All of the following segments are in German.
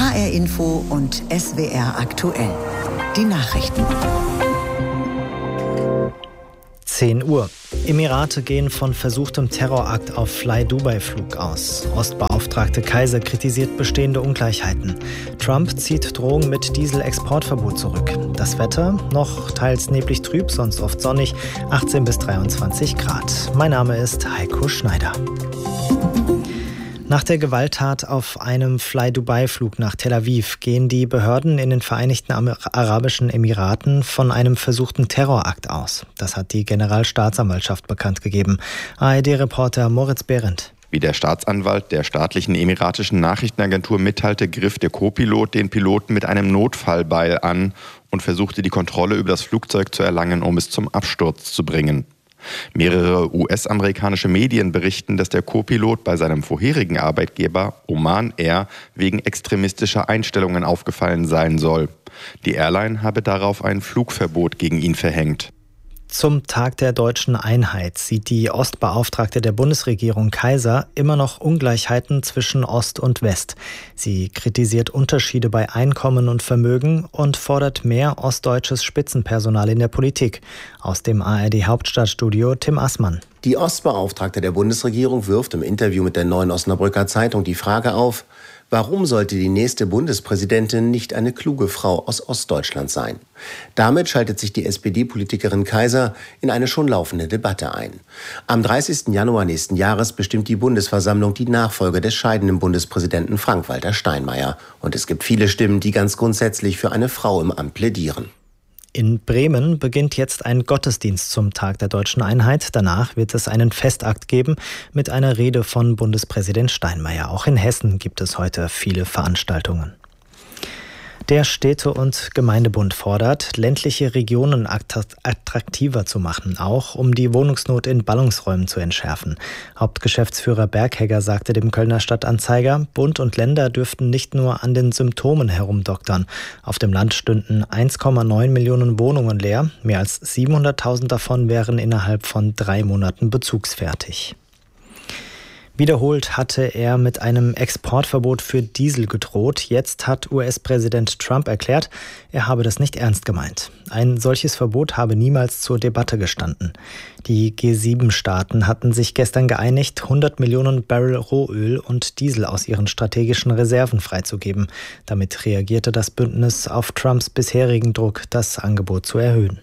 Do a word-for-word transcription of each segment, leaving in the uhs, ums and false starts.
H R Info und S W R aktuell. Die Nachrichten. zehn Uhr. Emirate gehen von versuchtem Terrorakt auf Fly-Dubai-Flug aus. Ostbeauftragte Kaiser kritisiert bestehende Ungleichheiten. Trump zieht Drohung mit Diesel-Exportverbot zurück. Das Wetter noch teils neblig trüb, sonst oft sonnig, achtzehn bis dreiundzwanzig Grad. Mein Name ist Heiko Schneider. Nach der Gewalttat auf einem Fly-Dubai-Flug nach Tel Aviv gehen die Behörden in den Vereinigten Arabischen Emiraten von einem versuchten Terrorakt aus. Das hat die Generalstaatsanwaltschaft bekannt gegeben. A R D-Reporter Moritz Behrendt. Wie der Staatsanwalt der staatlichen emiratischen Nachrichtenagentur mitteilte, griff der Co-Pilot den Piloten mit einem Notfallbeil an und versuchte die Kontrolle über das Flugzeug zu erlangen, um es zum Absturz zu bringen. Mehrere U S-amerikanische Medien berichten, dass der Co-Pilot bei seinem vorherigen Arbeitgeber Oman Air wegen extremistischer Einstellungen aufgefallen sein soll. Die Airline habe darauf ein Flugverbot gegen ihn verhängt. Zum Tag der deutschen Einheit sieht die Ostbeauftragte der Bundesregierung Kaiser immer noch Ungleichheiten zwischen Ost und West. Sie kritisiert Unterschiede bei Einkommen und Vermögen und fordert mehr ostdeutsches Spitzenpersonal in der Politik. Aus dem A R D-Hauptstadtstudio Tim Assmann. Die Ostbeauftragte der Bundesregierung wirft im Interview mit der Neuen Osnabrücker Zeitung die Frage auf, warum sollte die nächste Bundespräsidentin nicht eine kluge Frau aus Ostdeutschland sein? Damit schaltet sich die S P D-Politikerin Kaiser in eine schon laufende Debatte ein. Am dreißigsten Januar nächsten Jahres bestimmt die Bundesversammlung die Nachfolge des scheidenden Bundespräsidenten Frank-Walter Steinmeier. Und es gibt viele Stimmen, die ganz grundsätzlich für eine Frau im Amt plädieren. In Bremen beginnt jetzt ein Gottesdienst zum Tag der deutschen Einheit. Danach wird es einen Festakt geben mit einer Rede von Bundespräsident Steinmeier. Auch in Hessen gibt es heute viele Veranstaltungen. Der Städte- und Gemeindebund fordert, ländliche Regionen attraktiver zu machen, auch um die Wohnungsnot in Ballungsräumen zu entschärfen. Hauptgeschäftsführer Berghegger sagte dem Kölner Stadtanzeiger, Bund und Länder dürften nicht nur an den Symptomen herumdoktern. Auf dem Land stünden eins Komma neun Millionen Wohnungen leer. Mehr als siebenhunderttausend davon wären innerhalb von drei Monaten bezugsfertig. Wiederholt hatte er mit einem Exportverbot für Diesel gedroht. Jetzt hat U S-Präsident Trump erklärt, er habe das nicht ernst gemeint. Ein solches Verbot habe niemals zur Debatte gestanden. Die G sieben Staaten hatten sich gestern geeinigt, hundert Millionen Barrel Rohöl und Diesel aus ihren strategischen Reserven freizugeben. Damit reagierte das Bündnis auf Trumps bisherigen Druck, das Angebot zu erhöhen.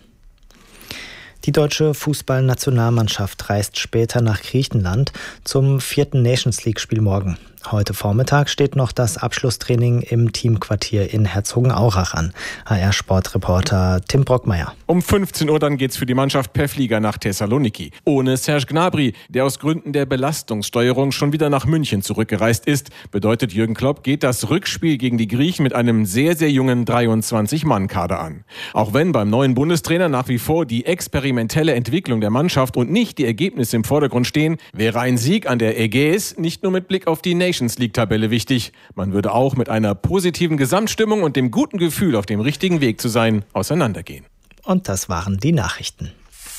Die deutsche Fußballnationalmannschaft reist später nach Griechenland zum vierten Nations-League-Spiel morgen. Heute Vormittag steht noch das Abschlusstraining im Teamquartier in Herzogenaurach an. H R-Sportreporter Tim Brockmeier. Um fünfzehn Uhr dann geht's für die Mannschaft per Flieger nach Thessaloniki. Ohne Serge Gnabry, der aus Gründen der Belastungssteuerung schon wieder nach München zurückgereist ist, bedeutet Jürgen Klopp, geht das Rückspiel gegen die Griechen mit einem sehr, sehr jungen dreiundzwanzig-Mann-Kader an. Auch wenn beim neuen Bundestrainer nach wie vor die experimentelle Entwicklung der Mannschaft und nicht die Ergebnisse im Vordergrund stehen, wäre ein Sieg an der Ägäis nicht nur mit Blick auf die Nations League-Tabelle wichtig. Man würde auch mit einer positiven Gesamtstimmung und dem guten Gefühl, auf dem richtigen Weg zu sein, auseinandergehen. Und das waren die Nachrichten.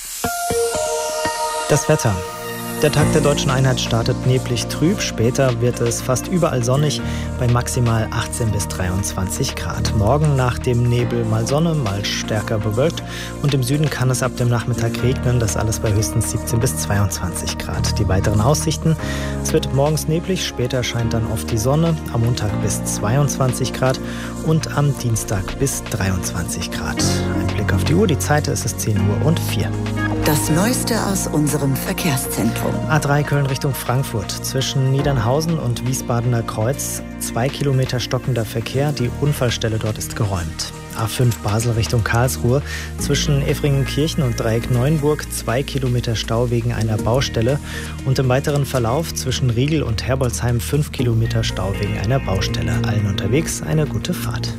Das Wetter. Der Tag der deutschen Einheit startet neblig trüb. Später wird es fast überall sonnig bei maximal achtzehn bis dreiundzwanzig Grad. Morgen nach dem Nebel mal Sonne, mal stärker bewölkt. Und im Süden kann es ab dem Nachmittag regnen. Das alles bei höchstens siebzehn bis zweiundzwanzig Grad. Die weiteren Aussichten. Es wird morgens neblig, später scheint dann oft die Sonne. Am Montag bis zweiundzwanzig Grad und am Dienstag bis dreiundzwanzig Grad. Ein Blick auf die Uhr. Die Zeit ist es zehn Uhr und vier. Das Neueste aus unserem Verkehrszentrum. A drei Köln Richtung Frankfurt. Zwischen Niedernhausen und Wiesbadener Kreuz. Zwei Kilometer stockender Verkehr. Die Unfallstelle dort ist geräumt. A fünf Basel Richtung Karlsruhe. Zwischen Efringenkirchen und Dreieck Neuenburg. Zwei Kilometer Stau wegen einer Baustelle. Und im weiteren Verlauf zwischen Riegel und Herbolzheim fünf Kilometer Stau wegen einer Baustelle. Allen unterwegs eine gute Fahrt.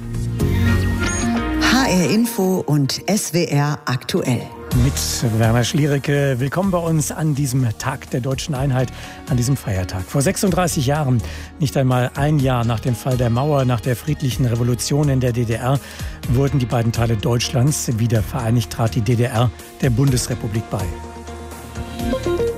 H R Info und S W R aktuell. Mit Werner Schliericke. Willkommen bei uns an diesem Tag der deutschen Einheit, an diesem Feiertag. Vor sechsunddreißig Jahren, nicht einmal ein Jahr nach dem Fall der Mauer, nach der friedlichen Revolution in der D D R, wurden die beiden Teile Deutschlands wieder vereinigt, trat die D D R der Bundesrepublik bei.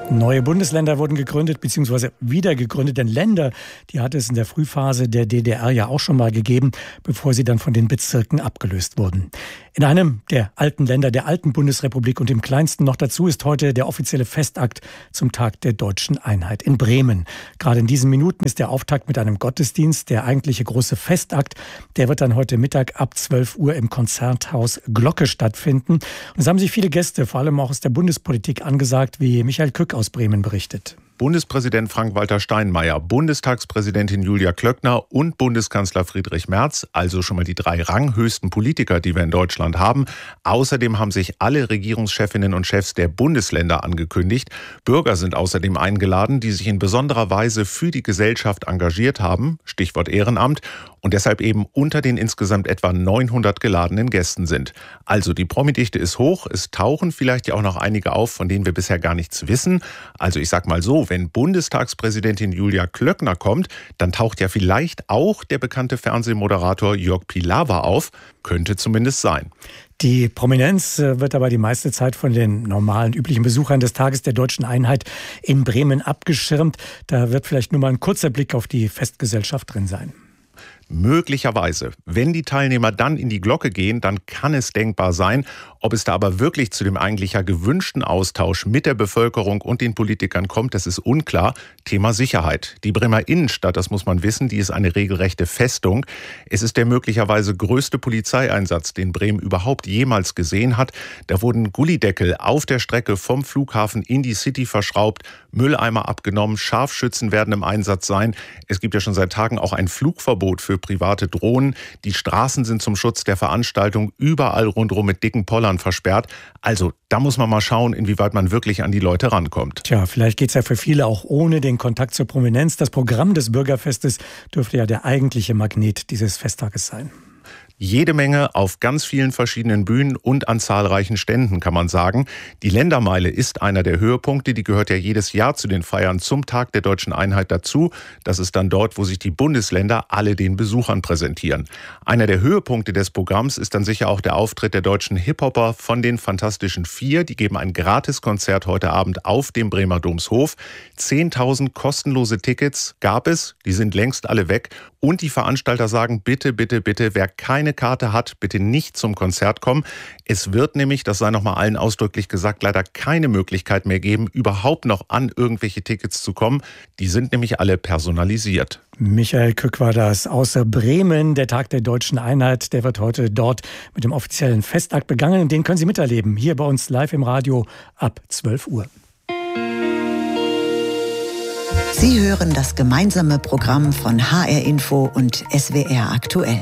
Neue Bundesländer wurden gegründet bzw. wieder gegründet, denn Länder, die hat es in der Frühphase der D D R ja auch schon mal gegeben, bevor sie dann von den Bezirken abgelöst wurden. In einem der alten Länder der alten Bundesrepublik und dem kleinsten noch dazu ist heute der offizielle Festakt zum Tag der deutschen Einheit in Bremen. Gerade in diesen Minuten ist der Auftakt mit einem Gottesdienst. Der eigentliche große Festakt, der wird dann heute Mittag ab zwölf Uhr im Konzerthaus Glocke stattfinden. Und es haben sich viele Gäste, vor allem auch aus der Bundespolitik, angesagt, wie Michael Kück aus Bremen berichtet. Bundespräsident Frank-Walter Steinmeier, Bundestagspräsidentin Julia Klöckner und Bundeskanzler Friedrich Merz, also schon mal die drei ranghöchsten Politiker, die wir in Deutschland haben. Außerdem haben sich alle Regierungschefinnen und Chefs der Bundesländer angekündigt. Bürger sind außerdem eingeladen, die sich in besonderer Weise für die Gesellschaft engagiert haben, Stichwort Ehrenamt, und deshalb eben unter den insgesamt etwa neunhundert geladenen Gästen sind. Also die Promidichte ist hoch, es tauchen vielleicht ja auch noch einige auf, von denen wir bisher gar nichts wissen. Also ich sag mal so, wenn Bundestagspräsidentin Julia Klöckner kommt, dann taucht ja vielleicht auch der bekannte Fernsehmoderator Jörg Pilawa auf. Könnte zumindest sein. Die Prominenz wird aber die meiste Zeit von den normalen, üblichen Besuchern des Tages der deutschen Einheit in Bremen abgeschirmt. Da wird vielleicht nur mal ein kurzer Blick auf die Festgesellschaft drin sein. Möglicherweise. Wenn die Teilnehmer dann in die Glocke gehen, dann kann es denkbar sein. Ob es da aber wirklich zu dem eigentlich ja gewünschten Austausch mit der Bevölkerung und den Politikern kommt, das ist unklar. Thema Sicherheit. Die Bremer Innenstadt, das muss man wissen, die ist eine regelrechte Festung. Es ist der möglicherweise größte Polizeieinsatz, den Bremen überhaupt jemals gesehen hat. Da wurden Gullideckel auf der Strecke vom Flughafen in die City verschraubt, Mülleimer abgenommen, Scharfschützen werden im Einsatz sein. Es gibt ja schon seit Tagen auch ein Flugverbot für private Drohnen. Die Straßen sind zum Schutz der Veranstaltung überall rundherum mit dicken Pollern versperrt. Also da muss man mal schauen, inwieweit man wirklich an die Leute rankommt. Tja, vielleicht geht es ja für viele auch ohne den Kontakt zur Prominenz. Das Programm des Bürgerfestes dürfte ja der eigentliche Magnet dieses Festtages sein. Jede Menge auf ganz vielen verschiedenen Bühnen und an zahlreichen Ständen, kann man sagen. Die Ländermeile ist einer der Höhepunkte. Die gehört ja jedes Jahr zu den Feiern zum Tag der deutschen Einheit dazu. Das ist dann dort, wo sich die Bundesländer alle den Besuchern präsentieren. Einer der Höhepunkte des Programms ist dann sicher auch der Auftritt der deutschen Hip-Hopper von den Fantastischen Vier. Die geben ein Gratiskonzert heute Abend auf dem Bremer Domshof. zehntausend kostenlose Tickets gab es. Die sind längst alle weg. Und die Veranstalter sagen, bitte, bitte, bitte, wer keine Karte hat, bitte nicht zum Konzert kommen. Es wird nämlich, das sei nochmal allen ausdrücklich gesagt, leider keine Möglichkeit mehr geben, überhaupt noch an irgendwelche Tickets zu kommen. Die sind nämlich alle personalisiert. Michael Kück war das aus Bremen. Der Tag der deutschen Einheit, der wird heute dort mit dem offiziellen Festakt begangen. Und den können Sie miterleben, hier bei uns live im Radio ab zwölf Uhr. Sie hören das gemeinsame Programm von H R Info und S W R aktuell.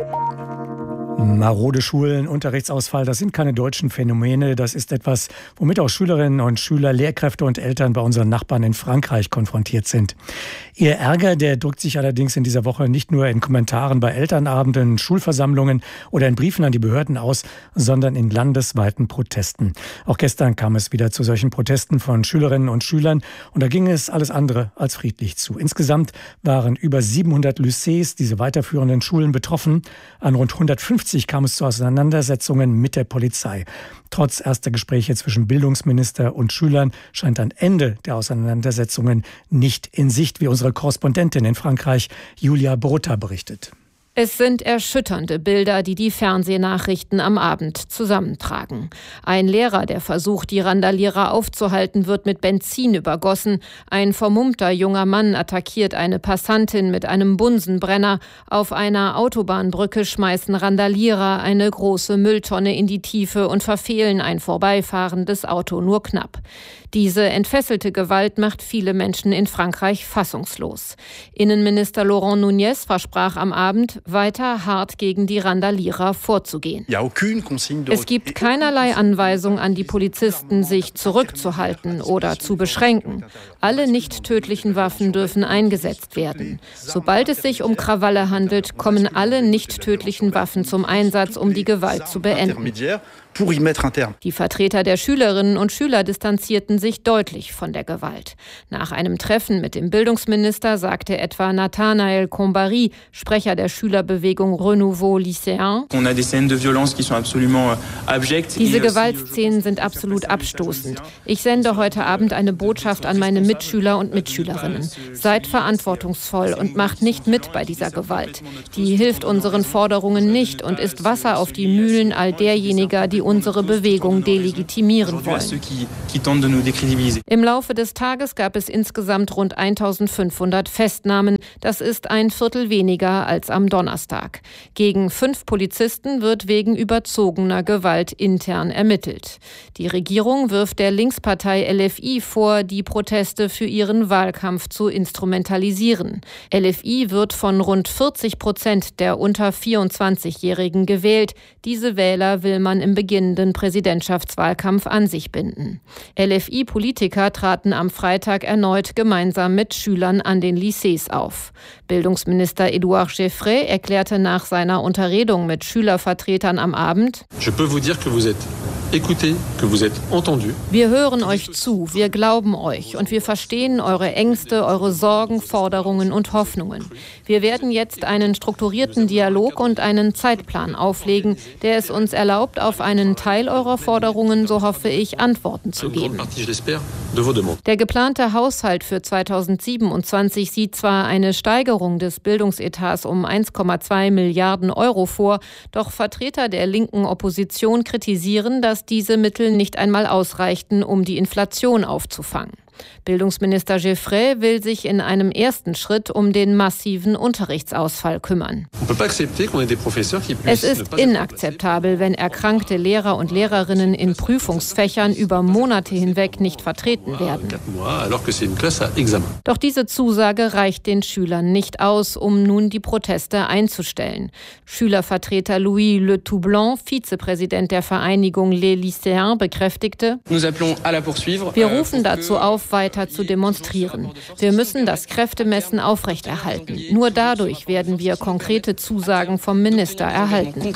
Marode Schulen, Unterrichtsausfall, das sind keine deutschen Phänomene. Das ist etwas, womit auch Schülerinnen und Schüler, Lehrkräfte und Eltern bei unseren Nachbarn in Frankreich konfrontiert sind. Ihr Ärger, der drückt sich allerdings in dieser Woche nicht nur in Kommentaren bei Elternabenden, Schulversammlungen oder in Briefen an die Behörden aus, sondern in landesweiten Protesten. Auch gestern kam es wieder zu solchen Protesten von Schülerinnen und Schülern und da ging es alles andere als friedlich zu. Insgesamt waren über siebenhundert Lycées, diese weiterführenden Schulen, betroffen. An rund hundertfünfzig kam es zu Auseinandersetzungen mit der Polizei. Trotz erster Gespräche zwischen Bildungsminister und Schülern scheint ein Ende der Auseinandersetzungen nicht in Sicht, wie unsere Korrespondentin in Frankreich, Julia Brota, berichtet. Es sind erschütternde Bilder, die die Fernsehnachrichten am Abend zusammentragen. Ein Lehrer, der versucht, die Randalierer aufzuhalten, wird mit Benzin übergossen. Ein vermummter junger Mann attackiert eine Passantin mit einem Bunsenbrenner. Auf einer Autobahnbrücke schmeißen Randalierer eine große Mülltonne in die Tiefe und verfehlen ein vorbeifahrendes Auto nur knapp. Diese entfesselte Gewalt macht viele Menschen in Frankreich fassungslos. Innenminister Laurent Nunez versprach am Abend, weiter hart gegen die Randalierer vorzugehen. Es gibt keinerlei Anweisung an die Polizisten, sich zurückzuhalten oder zu beschränken. Alle nicht tödlichen Waffen dürfen eingesetzt werden. Sobald es sich um Krawalle handelt, kommen alle nicht tödlichen Waffen zum Einsatz, um die Gewalt zu beenden. Die Vertreter der Schülerinnen und Schüler distanzierten sich deutlich von der Gewalt. Nach einem Treffen mit dem Bildungsminister sagte etwa Nathanaël Combary, Sprecher der Schülerbewegung Renouveau Lycéen: Diese Gewaltszenen sind absolut abstoßend. Ich sende heute Abend eine Botschaft an meine Mitschüler und Mitschülerinnen. Seid verantwortungsvoll und macht nicht mit bei dieser Gewalt. Die hilft unseren Forderungen nicht und ist Wasser auf die Mühlen all derjenigen, die unsere Bewegung delegitimieren wollen. Im Laufe des Tages gab es insgesamt rund eintausendfünfhundert Festnahmen. Das ist ein Viertel weniger als am Donnerstag. Gegen fünf Polizisten wird wegen überzogener Gewalt intern ermittelt. Die Regierung wirft der Linkspartei L F I vor, die Proteste für ihren Wahlkampf zu instrumentalisieren. L F I wird von rund vierzig Prozent der unter vierundzwanzigjährigen gewählt. Diese Wähler will man im beginnenden Präsidentschaftswahlkampf an sich binden. L F I-Politiker traten am Freitag erneut gemeinsam mit Schülern an den Lycées auf. Bildungsminister Édouard Geoffrey erklärte nach seiner Unterredung mit Schülervertretern am Abend: Je peux vous dire que vous êtes écoutés, que vous êtes entendus. Wir hören euch zu, wir glauben euch und wir verstehen eure Ängste, eure Sorgen, Forderungen und Hoffnungen. Wir werden jetzt einen strukturierten Dialog und einen Zeitplan auflegen, der es uns erlaubt, auf einen Teil eurer Forderungen, so hoffe ich, Antworten zu geben. Der geplante Haushalt für zweitausendsiebenundzwanzig sieht zwar eine Steigerung des Bildungsetats um eins Komma zwei Milliarden Euro vor, doch Vertreter der linken Opposition kritisieren, dass diese Mittel nicht einmal ausreichten, um die Inflation aufzufangen. Bildungsminister Geoffrey will sich in einem ersten Schritt um den massiven Unterrichtsausfall kümmern. Es ist inakzeptabel, wenn erkrankte Lehrer und Lehrerinnen in Prüfungsfächern über Monate hinweg nicht vertreten werden. Doch diese Zusage reicht den Schülern nicht aus, um nun die Proteste einzustellen. Schülervertreter Louis Le Toublanc, Vizepräsident der Vereinigung Les Lycéens, bekräftigte: Wir rufen dazu auf, weiter zu demonstrieren. Wir müssen das Kräftemessen aufrechterhalten. Nur dadurch werden wir konkrete Zusagen vom Minister erhalten.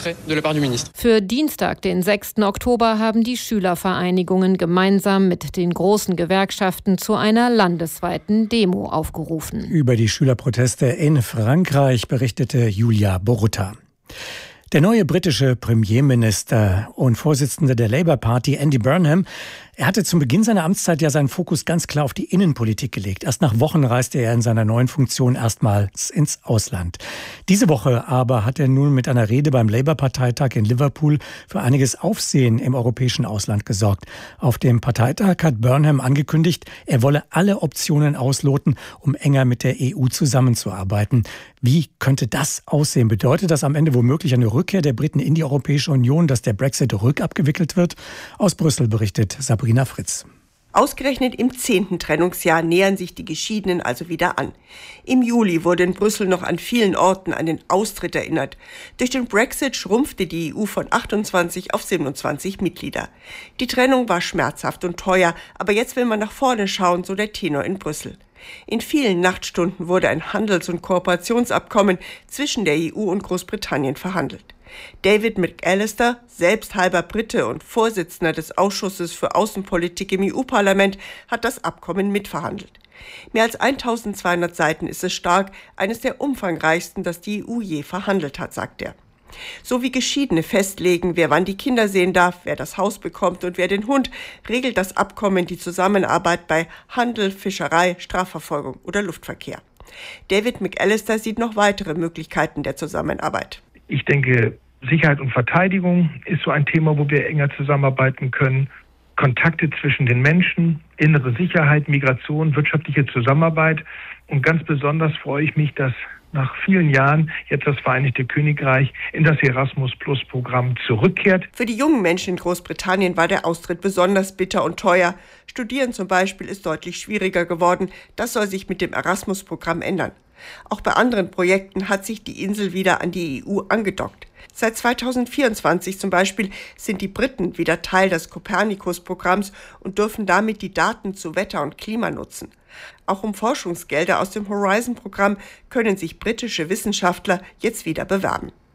Für Dienstag, den sechsten Oktober, haben die Schülervereinigungen gemeinsam mit den großen Gewerkschaften zu einer landesweiten Demo aufgerufen. Über die Schülerproteste in Frankreich berichtete Julia Borutta. Der neue britische Premierminister und Vorsitzende der Labour Party, Andy Burnham, er hatte zum Beginn seiner Amtszeit ja seinen Fokus ganz klar auf die Innenpolitik gelegt. Erst nach Wochen reiste er in seiner neuen Funktion erstmals ins Ausland. Diese Woche aber hat er nun mit einer Rede beim Labour-Parteitag in Liverpool für einiges Aufsehen im europäischen Ausland gesorgt. Auf dem Parteitag hat Burnham angekündigt, er wolle alle Optionen ausloten, um enger mit der E U zusammenzuarbeiten. Wie könnte das aussehen? Bedeutet das am Ende womöglich eine Rückkehr der Briten in die Europäische Union, dass der Brexit rückabgewickelt wird? Aus Brüssel berichtet Sabrina Fritz. Ausgerechnet im zehnten Trennungsjahr nähern sich die Geschiedenen also wieder an. Im Juli wurde in Brüssel noch an vielen Orten an den Austritt erinnert. Durch den Brexit schrumpfte die E U von achtundzwanzig auf siebenundzwanzig Mitglieder. Die Trennung war schmerzhaft und teuer, aber jetzt will man nach vorne schauen, so der Tenor in Brüssel. In vielen Nachtstunden wurde ein Handels- und Kooperationsabkommen zwischen der E U und Großbritannien verhandelt. David McAllister, selbst halber Brite und Vorsitzender des Ausschusses für Außenpolitik im E U-Parlament, hat das Abkommen mitverhandelt. Mehr als eintausendzweihundert Seiten ist es stark, eines der umfangreichsten, das die E U je verhandelt hat, sagt er. So wie Geschiedene festlegen, wer wann die Kinder sehen darf, wer das Haus bekommt und wer den Hund, regelt das Abkommen die Zusammenarbeit bei Handel, Fischerei, Strafverfolgung oder Luftverkehr. David McAllister sieht noch weitere Möglichkeiten der Zusammenarbeit. Ich denke, Sicherheit und Verteidigung ist so ein Thema, wo wir enger zusammenarbeiten können. Kontakte zwischen den Menschen, innere Sicherheit, Migration, wirtschaftliche Zusammenarbeit. Und ganz besonders freue ich mich, dass nach vielen Jahren jetzt das Vereinigte Königreich in das Erasmus-Plus-Programm zurückkehrt. Für die jungen Menschen in Großbritannien war der Austritt besonders bitter und teuer. Studieren zum Beispiel ist deutlich schwieriger geworden. Das soll sich mit dem Erasmus-Programm ändern. Auch bei anderen Projekten hat sich die Insel wieder an die E U angedockt. Seit zweitausendvierundzwanzig zum Beispiel sind die Briten wieder Teil des Copernicus-Programms und dürfen damit die Daten zu Wetter und Klima nutzen. Auch um Forschungsgelder aus dem Horizon-Programm können sich britische Wissenschaftler jetzt wieder bewerben.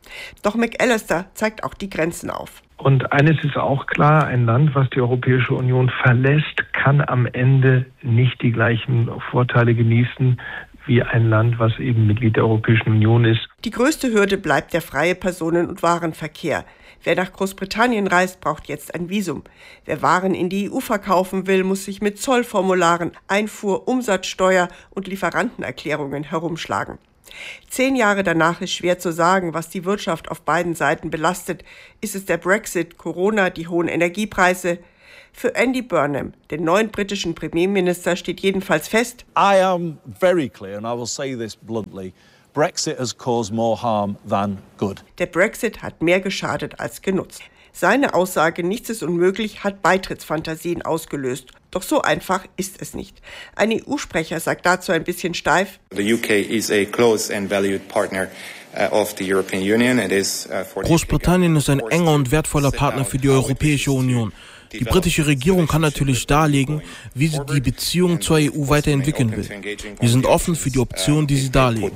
Doch McAllister zeigt auch die Grenzen auf. Und eines ist auch klar, ein Land, was die Europäische Union verlässt, kann am Ende nicht die gleichen Vorteile genießen wie ein Land, was eben Mitglied der Europäischen Union ist. Die größte Hürde bleibt der freie Personen- und Warenverkehr. Wer nach Großbritannien reist, braucht jetzt ein Visum. Wer Waren in die E U verkaufen will, muss sich mit Zollformularen, Einfuhr-, Umsatzsteuer- und Lieferantenerklärungen herumschlagen. Zehn Jahre danach ist schwer zu sagen, was die Wirtschaft auf beiden Seiten belastet. Ist es der Brexit, Corona, die hohen Energiepreise? Für Andy Burnham, den neuen britischen Premierminister, steht jedenfalls fest: I am very clear, and I will say this bluntly. Brexit has caused more harm than good. Der Brexit hat mehr geschadet als genutzt. Seine Aussage, nichts ist unmöglich, hat Beitrittsfantasien ausgelöst. Doch so einfach ist es nicht. Ein E U-Sprecher sagt dazu ein bisschen steif: The U K is a close and valued partner of the European Union. It is for Großbritannien ist ein enger und wertvoller Partner für die Europäische Union. Die britische Regierung kann natürlich darlegen, wie sie die Beziehung zur E U weiterentwickeln will. Wir sind offen für die Option, die sie darlegen.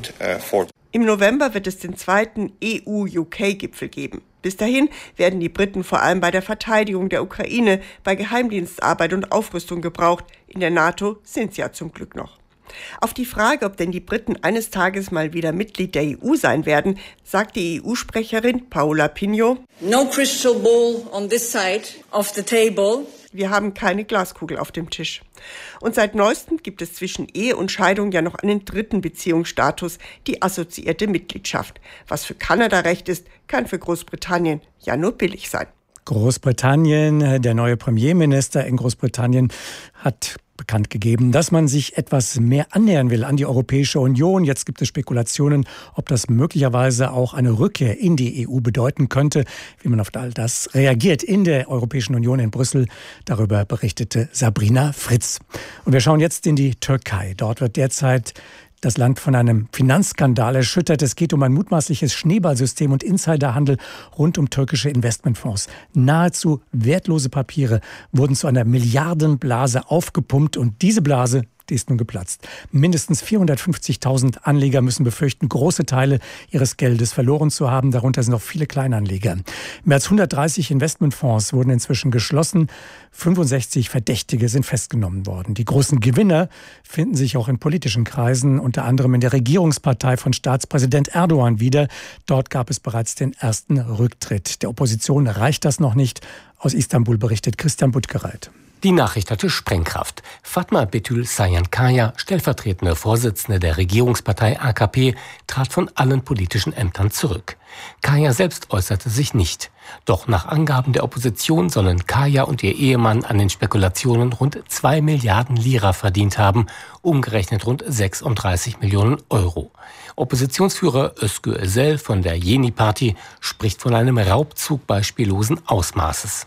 Im November wird es den zweiten E U-U K-Gipfel geben. Bis dahin werden die Briten vor allem bei der Verteidigung der Ukraine, bei Geheimdienstarbeit und Aufrüstung gebraucht. In der NATO sind sie ja zum Glück noch. Auf die Frage, ob denn die Briten eines Tages mal wieder Mitglied der E U sein werden, sagt die E U-Sprecherin Paola Pinho: No crystal ball on this side of the table. Wir haben keine Glaskugel auf dem Tisch. Und seit neuestem gibt es zwischen Ehe und Scheidung ja noch einen dritten Beziehungsstatus, die assoziierte Mitgliedschaft. Was für Kanada recht ist, kann für Großbritannien ja nur billig sein. Großbritannien, der neue Premierminister in Großbritannien hat bekannt gegeben, dass man sich etwas mehr annähern will an die Europäische Union. Jetzt gibt es Spekulationen, ob das möglicherweise auch eine Rückkehr in die E U bedeuten könnte. Wie man auf all das reagiert in der Europäischen Union in Brüssel, darüber berichtete Sabrina Fritz. Und wir schauen jetzt in die Türkei. Dort wird derzeit das Land von einem Finanzskandal erschüttert. Es geht um ein mutmaßliches Schneeballsystem und Insiderhandel rund um türkische Investmentfonds. Nahezu wertlose Papiere wurden zu einer Milliardenblase aufgepumpt und diese Blase, die ist nun geplatzt. Mindestens vierhundertfünfzigtausend Anleger müssen befürchten, große Teile ihres Geldes verloren zu haben. Darunter sind auch viele Kleinanleger. Mehr als hundertdreißig Investmentfonds wurden inzwischen geschlossen. fünfundsechzig Verdächtige sind festgenommen worden. Die großen Gewinner finden sich auch in politischen Kreisen, unter anderem in der Regierungspartei von Staatspräsident Erdogan wieder. Dort gab es bereits den ersten Rücktritt. Der Opposition reicht das noch nicht. Aus Istanbul berichtet Christian Buttgereit. Die Nachricht hatte Sprengkraft. Fatma Betül Sayan Kaya, stellvertretende Vorsitzende der Regierungspartei A K P, trat von allen politischen Ämtern zurück. Kaya selbst äußerte sich nicht. Doch nach Angaben der Opposition sollen Kaya und ihr Ehemann an den Spekulationen rund zwei Milliarden Lira verdient haben, umgerechnet rund sechsunddreißig Millionen Euro. Oppositionsführer Özgür Özel von der Yeni Parti spricht von einem Raubzug beispiellosen Ausmaßes.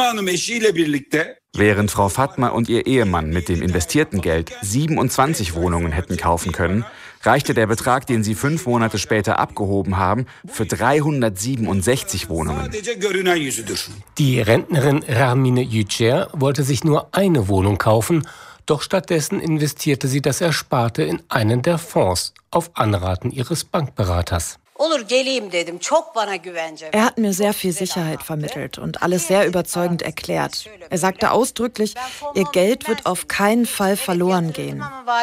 Während Frau Fatma und ihr Ehemann mit dem investierten Geld siebenundzwanzig Wohnungen hätten kaufen können, reichte der Betrag, den sie fünf Monate später abgehoben haben, für dreihundertsiebenundsechzig Wohnungen. Die Rentnerin Ramine Yücel wollte sich nur eine Wohnung kaufen, doch stattdessen investierte sie das Ersparte in einen der Fonds auf Anraten ihres Bankberaters. Er hat mir sehr viel Sicherheit vermittelt und alles sehr überzeugend erklärt. Er sagte ausdrücklich, ihr Geld wird auf keinen Fall verloren gehen.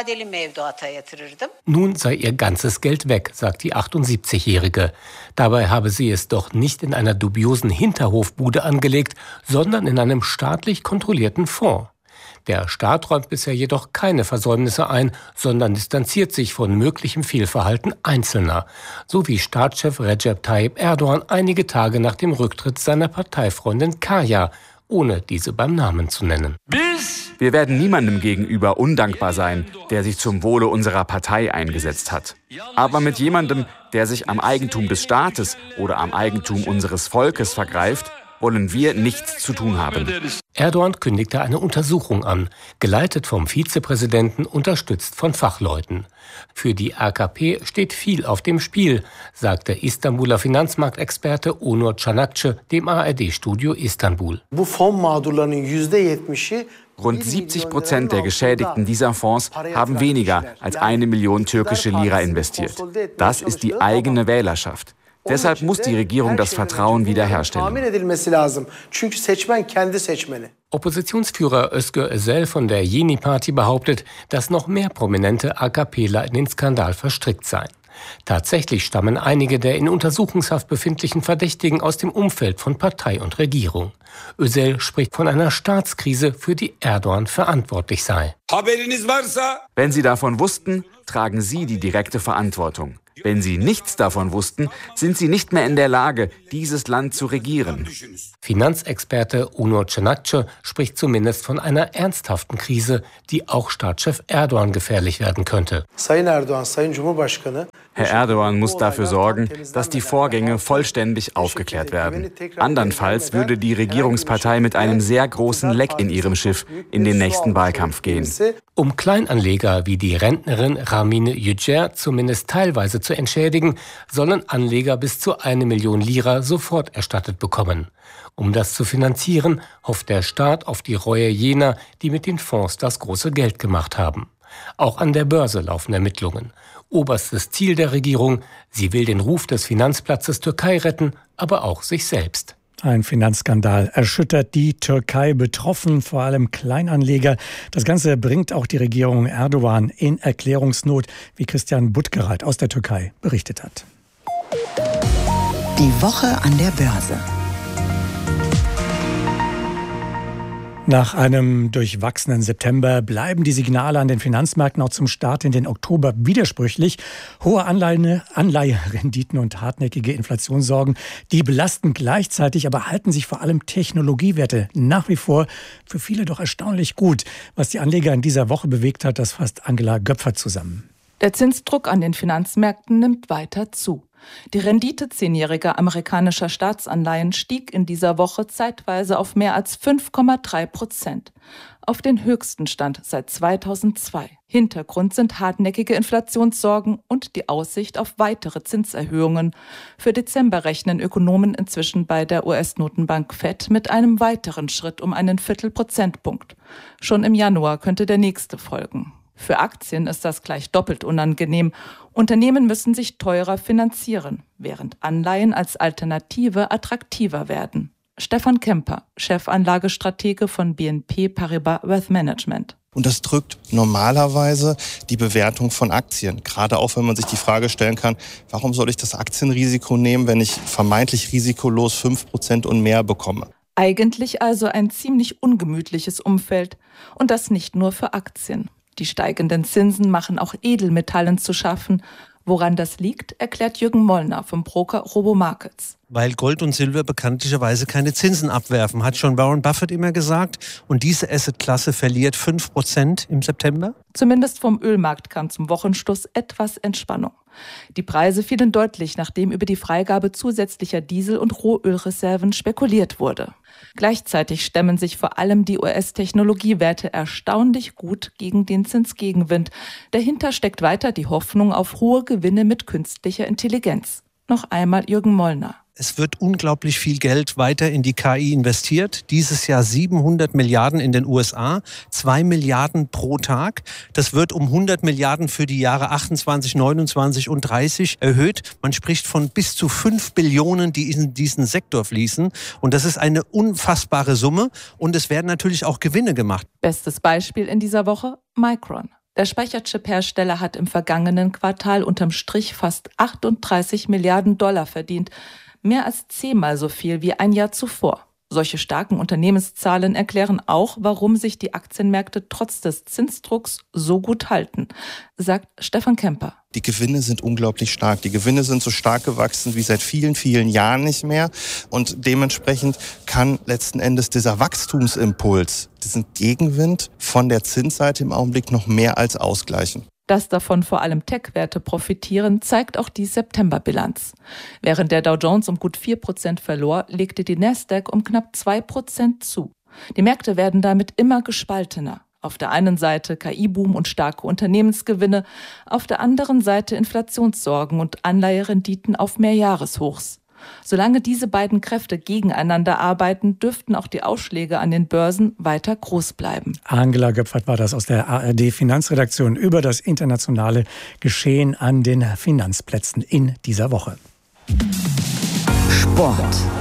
Nun sei ihr ganzes Geld weg, sagt die achtundsiebzigjährige. Dabei habe sie es doch nicht in einer dubiosen Hinterhofbude angelegt, sondern in einem staatlich kontrollierten Fonds. Der Staat räumt bisher jedoch keine Versäumnisse ein, sondern distanziert sich von möglichem Fehlverhalten Einzelner, so wie Staatschef Recep Tayyip Erdogan einige Tage nach dem Rücktritt seiner Parteifreundin Kaya, ohne diese beim Namen zu nennen. Wir werden niemandem gegenüber undankbar sein, der sich zum Wohle unserer Partei eingesetzt hat. Aber mit jemandem, der sich am Eigentum des Staates oder am Eigentum unseres Volkes vergreift, wollen wir nichts zu tun haben. Erdogan kündigte eine Untersuchung an, geleitet vom Vizepräsidenten, unterstützt von Fachleuten. Für die A K P steht viel auf dem Spiel, sagt der Istanbuler Finanzmarktexperte Onur Çanakçı dem A R D-Studio Istanbul. Rund siebzig Prozent der Geschädigten dieser Fonds haben weniger als eine Million türkische Lira investiert. Das ist die eigene Wählerschaft. Deshalb muss die Regierung das Vertrauen wiederherstellen. Oppositionsführer Özgür Özel von der Yeni Party behauptet, dass noch mehr prominente AKPler in den Skandal verstrickt seien. Tatsächlich stammen einige der in Untersuchungshaft befindlichen Verdächtigen aus dem Umfeld von Partei und Regierung. Özel spricht von einer Staatskrise, für die Erdoğan verantwortlich sei. Wenn Sie davon wussten, tragen Sie die direkte Verantwortung. Wenn Sie nichts davon wussten, sind Sie nicht mehr in der Lage, dieses Land zu regieren. Finanzexperte Uno Çanakçı spricht zumindest von einer ernsthaften Krise, die auch Staatschef Erdoğan gefährlich werden könnte. Herr Erdoğan muss dafür sorgen, dass die Vorgänge vollständig aufgeklärt werden. Andernfalls würde die Regierungspartei mit einem sehr großen Leck in ihrem Schiff in den nächsten Wahlkampf gehen. Um Kleinanleger wie die Rentnerin Ramine Yücer zumindest teilweise zu entschädigen, sollen Anleger bis zu eine Million Lira sofort erstattet bekommen. Um das zu finanzieren, hofft der Staat auf die Reue jener, die mit den Fonds das große Geld gemacht haben. Auch an der Börse laufen Ermittlungen. Oberstes Ziel der Regierung, sie will den Ruf des Finanzplatzes Türkei retten, aber auch sich selbst. Ein Finanzskandal erschüttert die Türkei, betroffen vor allem Kleinanleger. Das Ganze bringt auch die Regierung Erdoğan in Erklärungsnot, wie Christian Buttgereit aus der Türkei berichtet hat. Die Woche an der Börse. Nach einem durchwachsenen September bleiben die Signale an den Finanzmärkten auch zum Start in den Oktober widersprüchlich. Hohe Anleihe, Anleiherenditen und hartnäckige Inflationssorgen, die belasten gleichzeitig, aber halten sich vor allem Technologiewerte nach wie vor für viele doch erstaunlich gut. Was die Anleger in dieser Woche bewegt hat, das fasst Angela Göpfer zusammen. Der Zinsdruck an den Finanzmärkten nimmt weiter zu. Die Rendite zehnjähriger amerikanischer Staatsanleihen stieg in dieser Woche zeitweise auf mehr als fünf Komma drei Prozent, auf den höchsten Stand seit zweitausendzwei. Hintergrund sind hartnäckige Inflationssorgen und die Aussicht auf weitere Zinserhöhungen. Für Dezember rechnen Ökonomen inzwischen bei der U S-Notenbank Fed mit einem weiteren Schritt um einen Viertelprozentpunkt. Schon im Januar könnte der nächste folgen. Für Aktien ist das gleich doppelt unangenehm. Unternehmen müssen sich teurer finanzieren, während Anleihen als Alternative attraktiver werden. Stefan Kemper, Chefanlagestratege von B N P Paribas Wealth Management. Und das drückt normalerweise die Bewertung von Aktien. Gerade auch, wenn man sich die Frage stellen kann, warum soll ich das Aktienrisiko nehmen, wenn ich vermeintlich risikolos fünf Prozent und mehr bekomme? Eigentlich also ein ziemlich ungemütliches Umfeld. Und das nicht nur für Aktien. Die steigenden Zinsen machen auch Edelmetallen zu schaffen. Woran das liegt, erklärt Jürgen Mollner vom Broker Robomarkets. Weil Gold und Silber bekanntlicherweise keine Zinsen abwerfen, hat schon Warren Buffett immer gesagt. Und diese Assetklasse verliert fünf Prozent im September? Zumindest vom Ölmarkt kam zum Wochenschluss etwas Entspannung. Die Preise fielen deutlich, nachdem über die Freigabe zusätzlicher Diesel- und Rohölreserven spekuliert wurde. Gleichzeitig stemmen sich vor allem die U S-Technologiewerte erstaunlich gut gegen den Zinsgegenwind. Dahinter steckt weiter die Hoffnung auf hohe Gewinne mit künstlicher Intelligenz. Noch einmal Jürgen Mollner. Es wird unglaublich viel Geld weiter in die K I investiert. Dieses Jahr siebenhundert Milliarden in den U S A, zwei Milliarden pro Tag. Das wird um hundert Milliarden für die Jahre achtundzwanzig, neunundzwanzig und dreißig erhöht. Man spricht von bis zu fünf Billionen, die in diesen Sektor fließen. Und das ist eine unfassbare Summe. Und es werden natürlich auch Gewinne gemacht. Bestes Beispiel in dieser Woche: Micron. Der Speicherchip-Hersteller hat im vergangenen Quartal unterm Strich fast achtunddreißig Milliarden Dollar verdient. Mehr als zehnmal so viel wie ein Jahr zuvor. Solche starken Unternehmenszahlen erklären auch, warum sich die Aktienmärkte trotz des Zinsdrucks so gut halten, sagt Stefan Kemper. Die Gewinne sind unglaublich stark. Die Gewinne sind so stark gewachsen wie seit vielen, vielen Jahren nicht mehr. Und dementsprechend kann letzten Endes dieser Wachstumsimpuls, diesen Gegenwind von der Zinsseite im Augenblick noch mehr als ausgleichen. Dass davon vor allem Tech-Werte profitieren, zeigt auch die September-Bilanz. Während der Dow Jones um gut vier Prozent verlor, legte die Nasdaq um knapp zwei Prozent zu. Die Märkte werden damit immer gespaltener. Auf der einen Seite K I-Boom und starke Unternehmensgewinne, auf der anderen Seite Inflationssorgen und Anleiherenditen auf Mehrjahreshochs. Solange diese beiden Kräfte gegeneinander arbeiten, dürften auch die Ausschläge an den Börsen weiter groß bleiben. Angela Göpfert war das aus der A R D-Finanzredaktion über das internationale Geschehen an den Finanzplätzen in dieser Woche. Sport.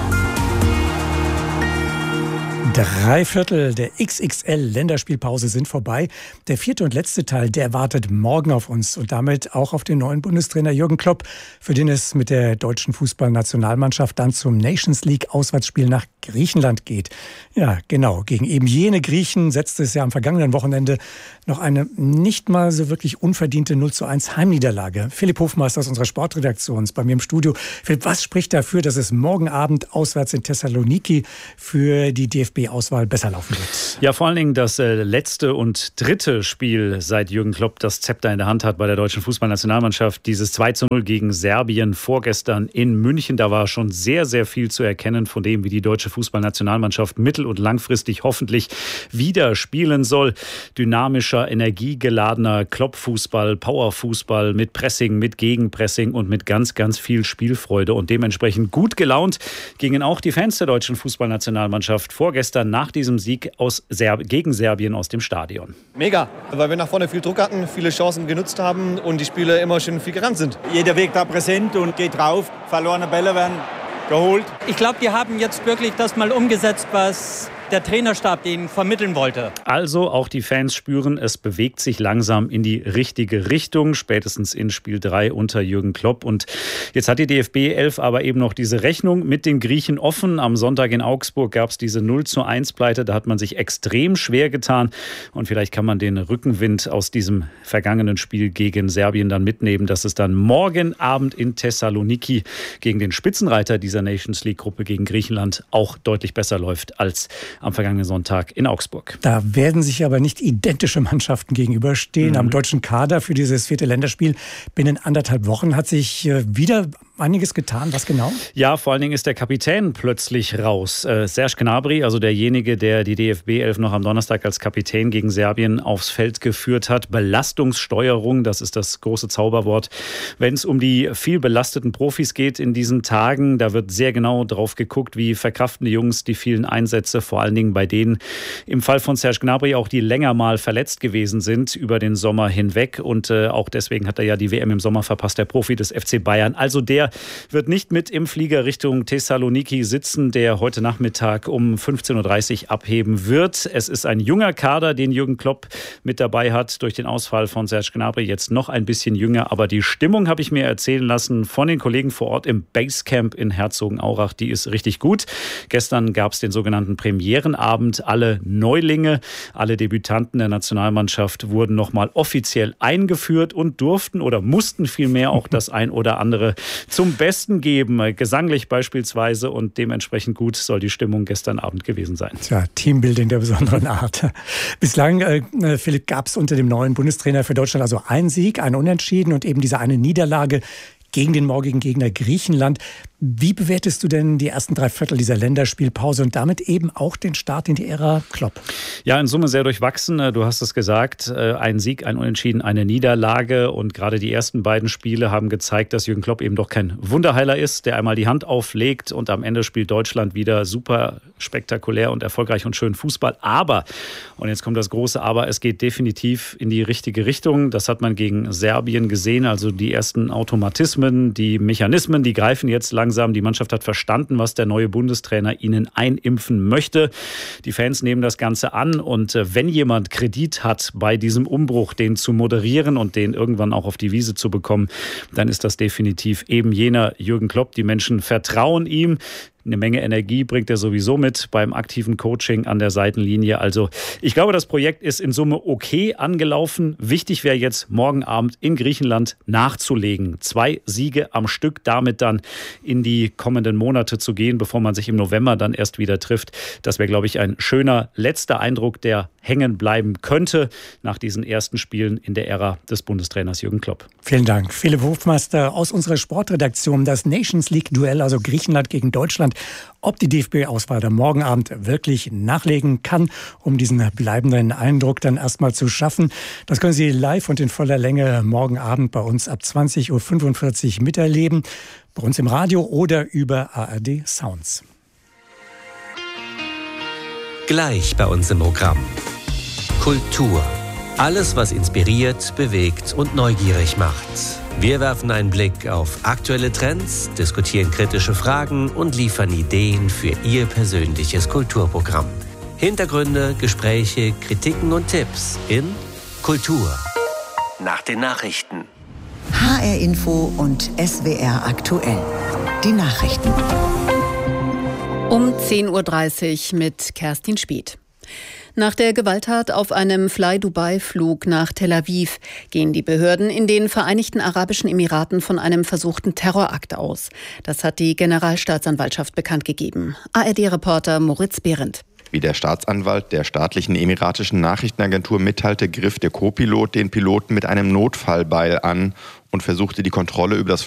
Drei Viertel der X X L-Länderspielpause sind vorbei. Der vierte und letzte Teil, der wartet morgen auf uns und damit auch auf den neuen Bundestrainer Jürgen Klopp, für den es mit der deutschen Fußballnationalmannschaft dann zum Nations League-Auswärtsspiel nach Griechenland geht. Ja, genau. Gegen eben jene Griechen setzte es ja am vergangenen Wochenende noch eine nicht mal so wirklich unverdiente null zu eins Heimniederlage. Philipp Hofmeister aus unserer Sportredaktion ist bei mir im Studio. Philipp, was spricht dafür, dass es morgen Abend auswärts in Thessaloniki für die D F B-Auswahl besser laufen wird? Ja, vor allen Dingen das äh, letzte und dritte Spiel, seit Jürgen Klopp das Zepter in der Hand hat bei der deutschen Fußballnationalmannschaft. Dieses zwei zu null gegen Serbien vorgestern in München. Da war schon sehr, sehr viel zu erkennen von dem, wie die deutsche Fußballnationalmannschaft mittel- und langfristig hoffentlich wieder spielen soll. Dynamischer, energiegeladener Klopp-Fußball, Powerfußball mit Pressing, mit Gegenpressing und mit ganz, ganz viel Spielfreude. Und dementsprechend gut gelaunt gingen auch die Fans der deutschen Fußballnationalmannschaft vorgestern nach diesem Sieg aus Serb- gegen Serbien aus dem Stadion. Mega, weil wir nach vorne viel Druck hatten, viele Chancen genutzt haben und die Spieler immer schön viel gerannt sind. Jeder Weg da präsent und geht drauf. Verlorene Bälle werden geholt. Ich glaube, die haben jetzt wirklich das mal umgesetzt, was der Trainerstab denen vermitteln wollte. Also auch die Fans spüren, es bewegt sich langsam in die richtige Richtung, spätestens in Spiel drei unter Jürgen Klopp. Und jetzt hat die D F B elf aber eben noch diese Rechnung mit den Griechen offen. Am Sonntag in Augsburg gab es diese null zu eins Pleite. Da hat man sich extrem schwer getan. Und vielleicht kann man den Rückenwind aus diesem vergangenen Spiel gegen Serbien dann mitnehmen, dass es dann morgen Abend in Thessaloniki gegen den Spitzenreiter dieser Nations League-Gruppe gegen Griechenland auch deutlich besser läuft als am vergangenen Sonntag in Augsburg. Da werden sich aber nicht identische Mannschaften gegenüberstehen. Mhm. Am deutschen Kader für dieses vierte Länderspiel binnen anderthalb Wochen hat sich wieder einiges getan. Was genau? Ja, vor allen Dingen ist der Kapitän plötzlich raus. Äh, Serge Gnabry, also derjenige, der die D F B elf noch am Donnerstag als Kapitän gegen Serbien aufs Feld geführt hat. Belastungssteuerung, das ist das große Zauberwort. Wenn es um die viel belasteten Profis geht in diesen Tagen, da wird sehr genau drauf geguckt, wie verkraften die Jungs die vielen Einsätze, vor allen Dingen bei denen im Fall von Serge Gnabry auch, die länger mal verletzt gewesen sind über den Sommer hinweg. Und äh, auch deswegen hat er ja die W M im Sommer verpasst, der Profi des F C Bayern. Also der wird nicht mit im Flieger Richtung Thessaloniki sitzen, der heute Nachmittag um fünfzehn Uhr dreißig abheben wird. Es ist ein junger Kader, den Jürgen Klopp mit dabei hat, durch den Ausfall von Serge Gnabry jetzt noch ein bisschen jünger. Aber die Stimmung, habe ich mir erzählen lassen von den Kollegen vor Ort im Basecamp in Herzogenaurach, die ist richtig gut. Gestern gab es den sogenannten Premierenabend. Alle Neulinge, alle Debütanten der Nationalmannschaft wurden nochmal offiziell eingeführt und durften oder mussten vielmehr auch das ein oder andere zum Besten geben, gesanglich beispielsweise, und dementsprechend gut soll die Stimmung gestern Abend gewesen sein. Tja, Teambuilding der besonderen Art. Bislang, äh, Philipp, gab es unter dem neuen Bundestrainer für Deutschland also einen Sieg, einen Unentschieden und eben diese eine Niederlage gegen den morgigen Gegner Griechenland. Wie bewertest du denn die ersten drei Viertel dieser Länderspielpause und damit eben auch den Start in die Ära Klopp? Ja, in Summe sehr durchwachsen. Du hast es gesagt, ein Sieg, ein Unentschieden, eine Niederlage. Und gerade die ersten beiden Spiele haben gezeigt, dass Jürgen Klopp eben doch kein Wunderheiler ist, der einmal die Hand auflegt und am Ende spielt Deutschland wieder super spektakulär und erfolgreich und schön Fußball. Aber, und jetzt kommt das große Aber, es geht definitiv in die richtige Richtung. Das hat man gegen Serbien gesehen. Also die ersten Automatismen, die Mechanismen, die greifen jetzt langsam. Die Mannschaft hat verstanden, was der neue Bundestrainer ihnen einimpfen möchte. Die Fans nehmen das Ganze an und wenn jemand Kredit hat bei diesem Umbruch, den zu moderieren und den irgendwann auch auf die Wiese zu bekommen, dann ist das definitiv eben jener Jürgen Klopp. Die Menschen vertrauen ihm. Eine Menge Energie bringt er sowieso mit beim aktiven Coaching an der Seitenlinie. Also ich glaube, das Projekt ist in Summe okay angelaufen. Wichtig wäre jetzt, morgen Abend in Griechenland nachzulegen. Zwei Siege am Stück, damit dann in die kommenden Monate zu gehen, bevor man sich im November dann erst wieder trifft. Das wäre, glaube ich, ein schöner letzter Eindruck, der hängen bleiben könnte nach diesen ersten Spielen in der Ära des Bundestrainers Jürgen Klopp. Vielen Dank. Philipp Hofmeister aus unserer Sportredaktion. Das Nations League-Duell, also Griechenland gegen Deutschland. Ob die D F B-Auswahl da morgen Abend wirklich nachlegen kann, um diesen bleibenden Eindruck dann erstmal zu schaffen. Das können Sie live und in voller Länge morgen Abend bei uns ab zwanzig Uhr fünfundvierzig miterleben. Bei uns im Radio oder über A R D Sounds. Gleich bei uns im Programm. Kultur. Alles, was inspiriert, bewegt und neugierig macht. Wir werfen einen Blick auf aktuelle Trends, diskutieren kritische Fragen und liefern Ideen für Ihr persönliches Kulturprogramm. Hintergründe, Gespräche, Kritiken und Tipps in Kultur. Nach den Nachrichten. H R Info und S W R aktuell. Die Nachrichten. Um zehn Uhr dreißig mit Kerstin Spieth. Nach der Gewalttat auf einem Fly-Dubai-Flug nach Tel Aviv gehen die Behörden in den Vereinigten Arabischen Emiraten von einem versuchten Terrorakt aus. Das hat die Generalstaatsanwaltschaft bekannt gegeben. A R D-Reporter Moritz Behrendt. Wie der Staatsanwalt der staatlichen emiratischen Nachrichtenagentur mitteilte, griff der Co-Pilot den Piloten mit einem Notfallbeil an und versuchte die Kontrolle über das